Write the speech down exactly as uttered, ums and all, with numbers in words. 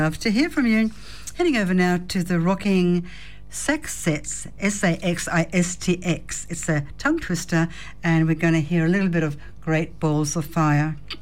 Love to hear from you. Heading over now to the rocking Sax Sets, S A X I S T X. It's a tongue twister, and we're going to hear a little bit of Great Balls of Fire.